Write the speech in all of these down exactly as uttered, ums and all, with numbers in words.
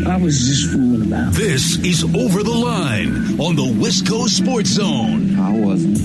I was just fooling about. This is Over the Line on the West Coast Sports Zone. I wasn't.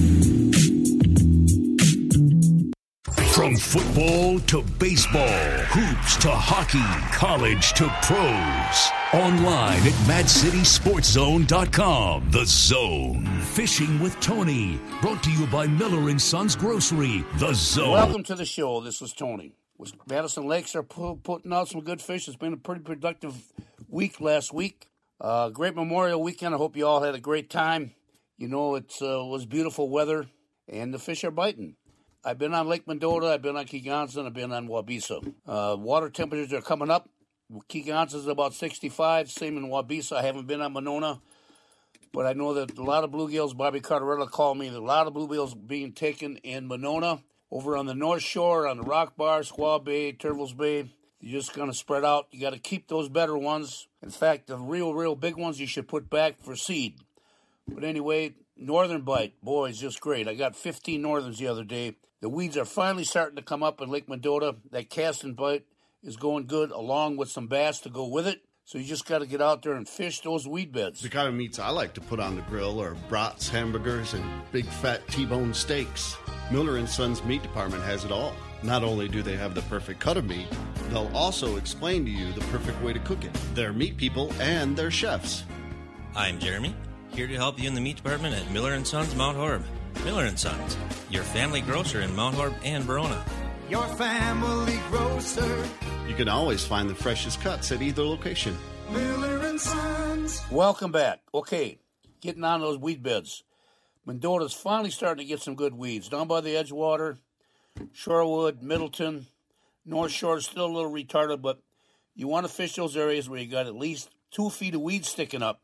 From football to baseball, hoops to hockey, college to pros. Online at mad city sports zone dot com. The Zone. Fishing with Tony. Brought to you by Miller and Sons Grocery. The Zone. Welcome to the show. This is Tony. Madison Lakes are pu- putting out some good fish. It's been a pretty productive week last week. Uh, great Memorial Weekend. I hope you all had a great time. You know, it uh, was beautiful weather, and the fish are biting. I've been on Lake Mendota, I've been on Keeganza, I've been on Waubesa. Uh, water temperatures are coming up. Keeganza is about sixty-five, same in Waubesa. I haven't been on Monona, but I know that a lot of bluegills, Bobby Carterella called me, that a lot of bluegills being taken in Monona. Over on the North Shore, on the Rock Bar, Squaw Bay, Turtles Bay, you're just going to spread out. You got to keep those better ones. In fact, the real, real big ones you should put back for seed. But anyway, northern bite, boy, it's just great. I got fifteen northerns the other day. The weeds are finally starting to come up in Lake Mendota. That cast and bite is going good, along with some bass to go with it. So you just got to get out there and fish those weed beds. The kind of meats I like to put on the grill are brats, hamburgers, and big fat T-bone steaks. Miller and Sons Meat Department has it all. Not only do they have the perfect cut of meat, they'll also explain to you the perfect way to cook it. They're meat people and they're chefs. I'm Jeremy, here to help you in the meat department at Miller and Sons Mount Horeb. Miller and Sons, your family grocer in Mount Horeb and Verona. Your family grocer. You can always find the freshest cuts at either location. Miller and Sons. Welcome back. Okay, getting on those weed beds. Mendota's finally starting to get some good weeds. Down by the Edgewater, Shorewood, Middleton, North Shore is still a little retarded, but you want to fish those areas where you got at least two feet of weeds sticking up.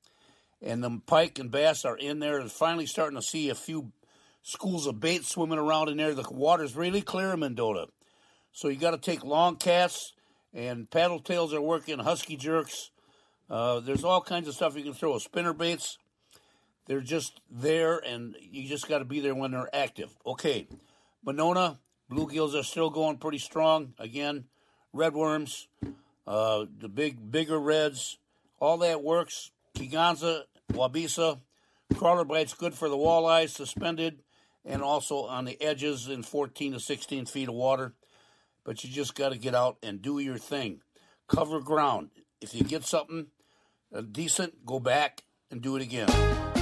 And the pike and bass are in there. And finally starting to see a few schools of bait swimming around in there. The water's really clear in Mendota. So you got to take long casts, and paddle tails are working, husky jerks. Uh, there's all kinds of stuff you can throw. Spinner baits, they're just there, and you just got to be there when they're active. Okay, Monona, bluegills are still going pretty strong. Again, redworms, uh, the big, bigger reds, all that works. Keeganza, Waubesa, crawler bites good for the walleyes, suspended, and also on the edges in fourteen to sixteen feet of water. But you just got to get out and do your thing. Cover ground. If you get something uh, decent, go back and do it again.